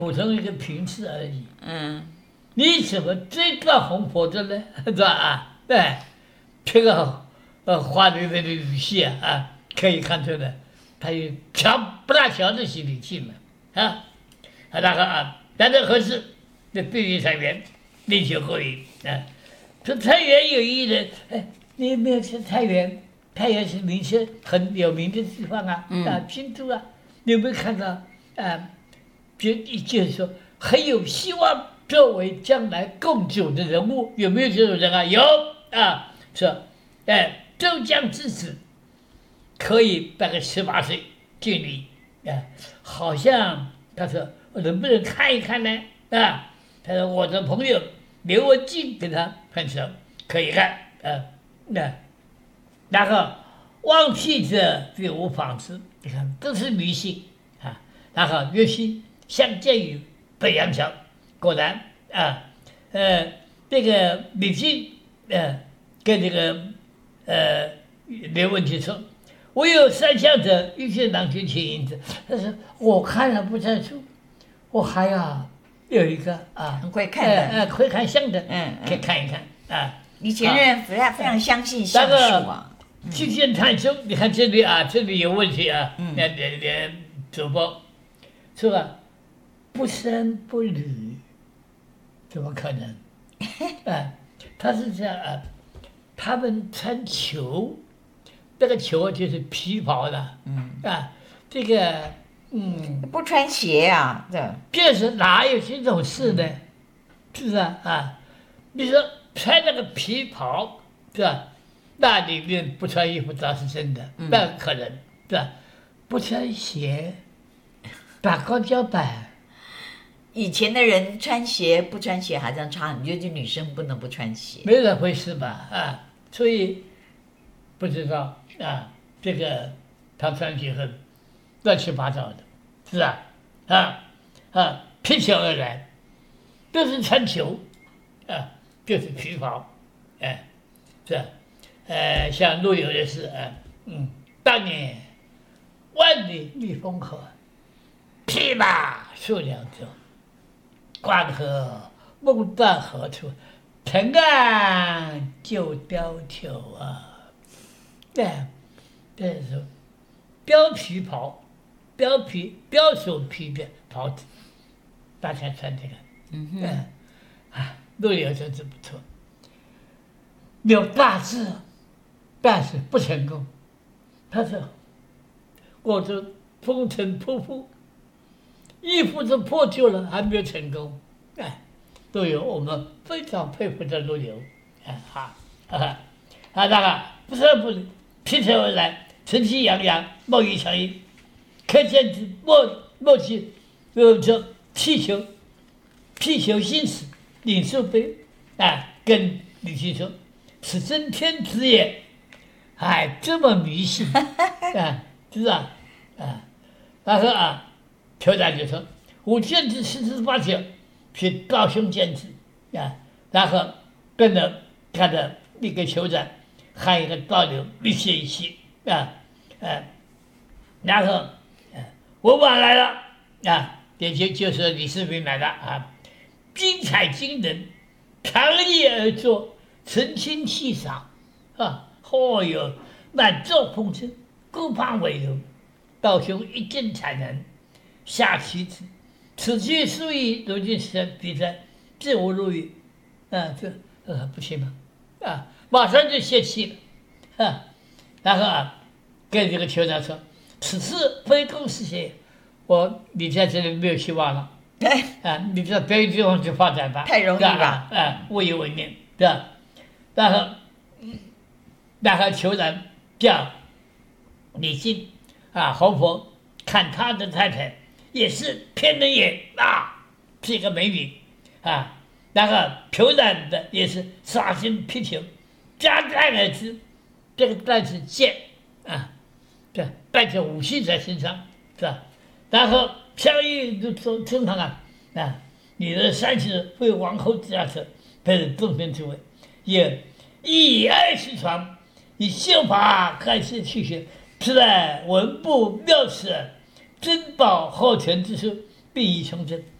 普通一个频次而已。你怎么追到红婆子呢？是吧？啊，对，这个话里的语气可以看出来，他有不大小的心理气嘛那个但是何事？这对于菜园，另求后语说菜园有意的，你有没有去菜园？太原是名气很有名的地方拼都你有没有看到就是说很有希望作为将来共主的人物，有没有这种人有说周江之子可以大概18岁敬礼好像他说能不能看一看呢他说我的朋友刘文静跟他很熟，可以看然后望替者必无仿之，你看都是迷信然后岳西相见于北洋桥，果然这个李靖跟这个刘文静说，我有三项者，欲见郎君请银子。但是我看了不在书，我还要有一个很会看的会看相的可以看一看以前人非常相信相术去见探究，你看这里这里有问题主播是吧？不生不履，怎么可能？他是这样他们穿裘，这个裘就是皮袍的，这个不穿鞋这是哪有这种事呢？是不是你说穿那个皮袍是吧？那里面不穿衣服倒是真的，那可能是吧？不穿鞋，打高脚板。 以前的人穿鞋不穿鞋还这样差很，就是女生不能不穿鞋， 没这回事吧所以不知道这个他穿鞋很乱七八糟的，是披裘而来，都是穿裘就是皮袍是像陆游的是当年万里觅风河，匹马数两舟，关河梦断何处？藤岸旧貂裘这是貂皮袍，貂手皮的袍子，大家穿这个，陆游真是不错，有大志，但是不成功。他说：“我这风尘仆仆，衣服都破旧了，还没有成功。”陆游，我们非常佩服的陆游，那个不生不履，披裘而来，晨气洋洋，貌异常异，可见之莫其说披裘心死，领受碑跟李靖说：“此真天子也。”这么迷信是不是他说酋长就说：“吾见之48九，是高兄见之然后跟着他的那个酋长还有一个道流一起然后文王来了也就是李世民来了精彩惊人，长夜而坐，神清气爽哟，满座风尘，顾盼为荣。道兄一尽才能，下其子，此去数亿，如今比赛，自无入狱。这不行吗？马上就泄气了然后跟这个酋长说：“此事非公事也，你在这里没有希望了。你到别的地方去发展吧， 太容易了物以为念，对吧？然后酋长叫李靖侯婆看他的太太也是偏人也是一个美女然后酋长的也是杀心披裘，加带而之，这个带是剑带着武器在身上，是吧？然后相遇就说称他你的30为王后之下者，配是中天之位，也以20床。以宪法开始去学，此乃文部妙史，珍宝后权之书，必以从真。